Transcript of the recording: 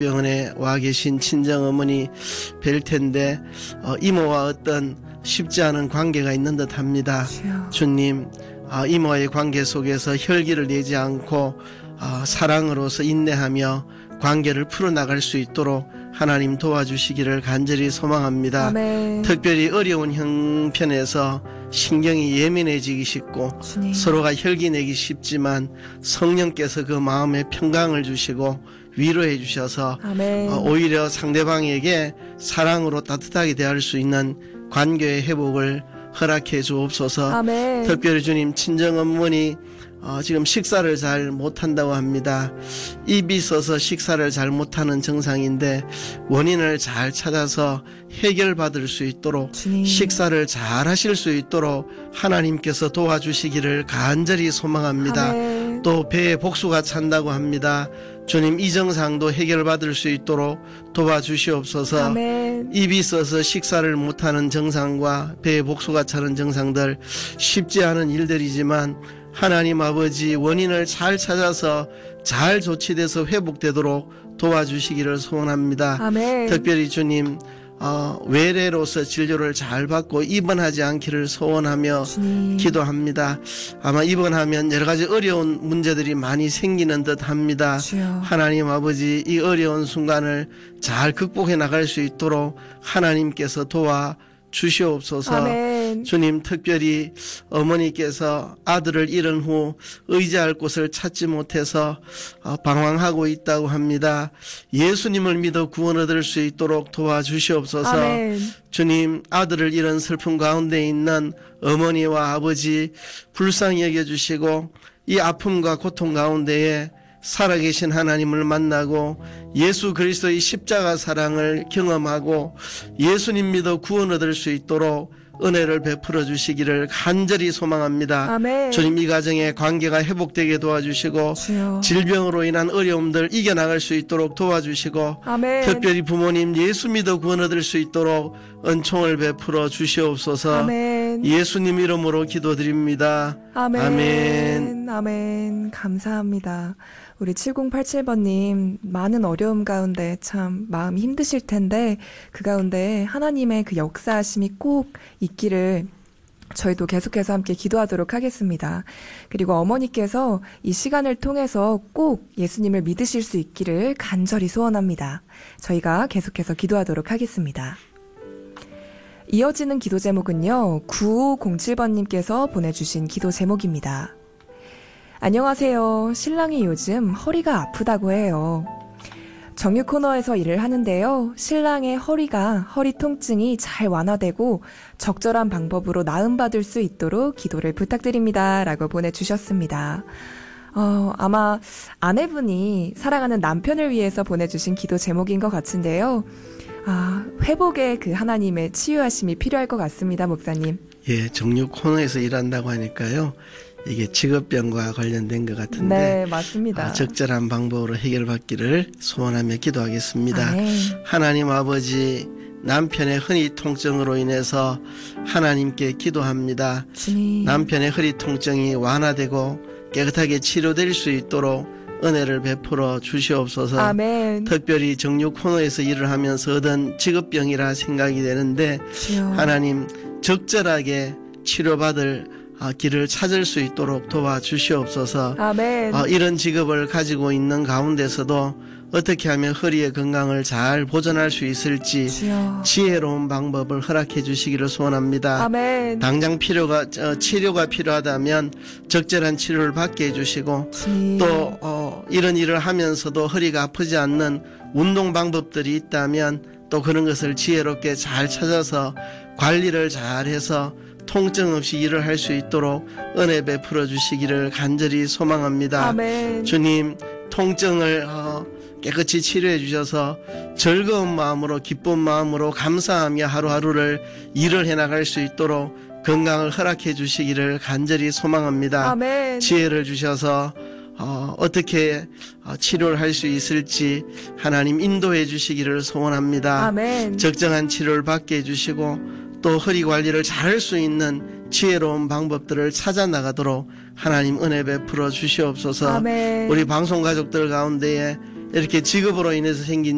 요양병원에 와 계신 친정어머니 뵐 텐데 이모와 어떤 쉽지 않은 관계가 있는 듯 합니다. 주님, 이모와의 관계 속에서 혈기를 내지 않고 사랑으로서 인내하며 관계를 풀어나갈 수 있도록 하나님 도와주시기를 간절히 소망합니다. 아멘. 특별히 어려운 형편에서 신경이 예민해지기 쉽고 주님. 서로가 혈기 내기 쉽지만 성령께서 그 마음에 평강을 주시고 위로해 주셔서 아멘. 오히려 상대방에게 사랑으로 따뜻하게 대할 수 있는 관계의 회복을 허락해 주옵소서. 아멘. 특별히 주님, 친정어머니 지금 식사를 잘 못한다고 합니다. 입이 있어서 식사를 잘 못하는 증상인데 원인을 잘 찾아서 해결받을 수 있도록 주님. 식사를 잘 하실 수 있도록 하나님께서 도와주시기를 간절히 소망합니다. 아멘. 또 배에 복수가 찬다고 합니다. 주님, 이 증상도 해결받을 수 있도록 도와주시옵소서. 아멘. 입이 있어서 식사를 못하는 증상과 배에 복수가 차는 증상들 쉽지 않은 일들이지만 하나님 아버지, 원인을 잘 찾아서 잘 조치돼서 회복되도록 도와주시기를 소원합니다. 아멘. 특별히 주님, 외래로서 진료를 잘 받고 입원하지 않기를 소원하며 주님. 기도합니다. 아마 입원하면 여러 가지 어려운 문제들이 많이 생기는 듯 합니다. 주여. 하나님 아버지, 이 어려운 순간을 잘 극복해 나갈 수 있도록 하나님께서 도와주시옵소서. 아멘. 주님, 특별히 어머니께서 아들을 잃은 후 의지할 곳을 찾지 못해서 방황하고 있다고 합니다. 예수님을 믿어 구원 얻을 수 있도록 도와주시옵소서. 아멘. 주님, 아들을 잃은 슬픔 가운데 있는 어머니와 아버지 불쌍히 여겨주시고 이 아픔과 고통 가운데에 살아계신 하나님을 만나고 예수 그리스도의 십자가 사랑을 경험하고 예수님 믿어 구원 얻을 수 있도록 은혜를 베풀어 주시기를 간절히 소망합니다. 아멘. 주님, 이 가정의 관계가 회복되게 도와주시고 주여. 질병으로 인한 어려움들 이겨나갈 수 있도록 도와주시고 아멘. 특별히 부모님 예수 믿어 구원 얻을 수 있도록 은총을 베풀어 주시옵소서. 아멘. 예수님 이름으로 기도드립니다. 아멘. 아멘. 아멘. 감사합니다. 우리 7087번님, 많은 어려움 가운데 참 마음이 힘드실 텐데 그 가운데 하나님의 그 역사하심이 꼭 있기를 저희도 계속해서 함께 기도하도록 하겠습니다. 그리고 어머니께서 이 시간을 통해서 꼭 예수님을 믿으실 수 있기를 간절히 소원합니다. 저희가 계속해서 기도하도록 하겠습니다. 이어지는 기도 제목은요, 9507번님께서 보내주신 기도 제목입니다. 안녕하세요. 신랑이 요즘 허리가 아프다고 해요. 정유 코너에서 일을 하는데요. 신랑의 허리 통증이 잘 완화되고 적절한 방법으로 나음받을 수 있도록 기도를 부탁드립니다. 라고 보내주셨습니다. 아마 아내분이 사랑하는 남편을 위해서 보내주신 기도 제목인 것 같은데요. 회복의 그 하나님의 치유하심이 필요할 것 같습니다, 목사님. 예, 정유 코너에서 일한다고 하니까요. 이게 직업병과 관련된 것 같은데 네, 맞습니다. 적절한 방법으로 해결받기를 소원하며 기도하겠습니다. 아멘. 하나님 아버지, 남편의 허리 통증으로 인해서 하나님께 기도합니다. 주님. 남편의 허리 통증이 완화되고 깨끗하게 치료될 수 있도록 은혜를 베풀어 주시옵소서. 아멘. 특별히 정유 코너에서 일을 하면서 얻은 직업병이라 생각이 되는데 주여. 하나님, 적절하게 치료받을 길을 찾을 수 있도록 도와주시옵소서. 아멘. 이런 직업을 가지고 있는 가운데서도 어떻게 하면 허리의 건강을 잘 보존할 수 있을지 주여. 지혜로운 방법을 허락해 주시기를 소원합니다. 아멘. 당장 치료가 필요하다면 적절한 치료를 받게 해주시고 주님. 또 이런 일을 하면서도 허리가 아프지 않는 운동 방법들이 있다면 또 그런 것을 지혜롭게 잘 찾아서 관리를 잘해서 통증 없이 일을 할 수 있도록 은혜 베풀어 주시기를 간절히 소망합니다. 아멘. 주님, 통증을 깨끗이 치료해 주셔서 즐거운 마음으로 기쁜 마음으로 감사하며 하루하루를 일을 해나갈 수 있도록 건강을 허락해 주시기를 간절히 소망합니다. 아멘. 지혜를 주셔서 어떻게 치료를 할 수 있을지 하나님 인도해 주시기를 소원합니다. 아멘. 적정한 치료를 받게 해주시고 또 허리 관리를 잘할 수 있는 지혜로운 방법들을 찾아 나가도록 하나님 은혜 베풀어 주시옵소서. 아멘. 우리 방송 가족들 가운데에 이렇게 직업으로 인해서 생긴